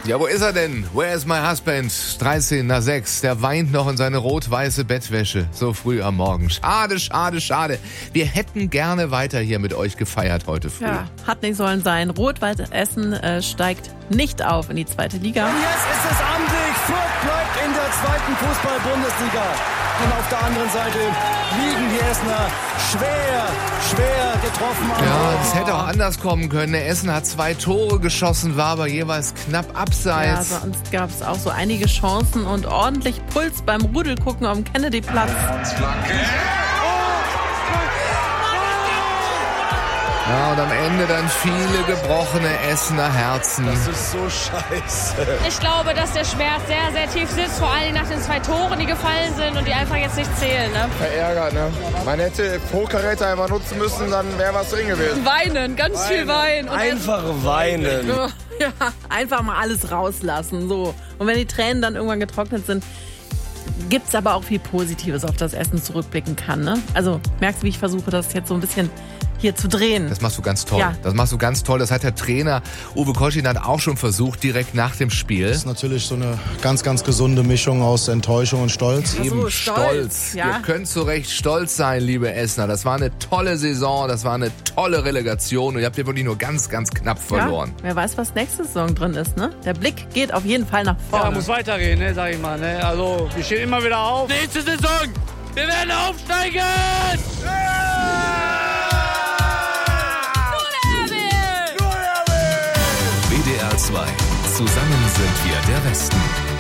Ja, wo ist er denn? Where is my husband? 13:06. Der weint noch in seine rot-weiße Bettwäsche. So früh am Morgen. Schade, schade, schade. Wir hätten gerne weiter hier mit euch gefeiert heute früh. Ja, hat nicht sollen sein. Rot-Weiß Essen steigt nicht auf in die zweite Liga. Und jetzt ist es amtlich. Fürth bleibt in der zweiten Fußball-Bundesliga. Und auf der anderen Seite liegen die Essener schwer getroffen. Ja, das hätte auch anders kommen können. Der Essen hat 2 Tore geschossen, war aber jeweils knapp abseits. Ja, sonst gab es auch so einige Chancen und ordentlich Puls beim Rudelgucken am Kennedyplatz. Ja, und am Ende dann viele gebrochene Essener Herzen. Das ist so scheiße. Ich glaube, dass der Schmerz sehr, sehr tief sitzt, vor allem nach den 2 Toren, die gefallen sind und die einfach jetzt nicht zählen. Ne? Verärgert, ne? Man hätte Hochkaräter einfach nutzen müssen, dann wäre was drin gewesen. Weinen, ganz viel weinen. Und Einfach weinen. Ja, einfach mal alles rauslassen. So. Und wenn die Tränen dann irgendwann getrocknet sind, gibt es aber auch viel Positives, auf das Essen zurückblicken kann. Ne? Also merkst du, wie ich versuche, das jetzt so ein bisschen hier zu drehen. Das machst du ganz toll. Ja. Das machst du ganz toll. Das hat der Trainer Uwe Koschinat auch schon versucht, direkt nach dem Spiel. Das ist natürlich so eine ganz, ganz gesunde Mischung aus Enttäuschung und Stolz. Ach so, Eben stolz, ja. Ihr könnt zu Recht stolz sein, liebe Essener. Das war eine tolle Saison, das war eine tolle Relegation und ihr habt ja wirklich nur ganz, ganz knapp verloren. Ja, wer weiß, was nächste Saison drin ist, ne? Der Blick geht auf jeden Fall nach vorne. Ja, muss weitergehen, ne, sag ich mal. Ne? Also, wir stehen immer wieder auf. Nächste Saison, wir werden aufsteigen! WDR 2. Zusammen sind wir der Westen.